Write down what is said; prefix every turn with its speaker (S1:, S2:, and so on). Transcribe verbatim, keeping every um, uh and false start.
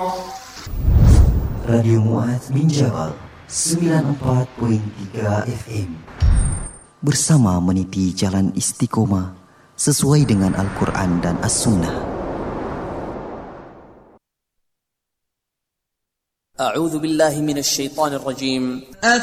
S1: Radio Mu'adz bin Jabal sembilan puluh empat perpuluhan tiga F M bersama meniti jalan istiqomah sesuai dengan Al-Quran dan As-Sunnah.
S2: A'udzu billahi minasy syaithanir rajim.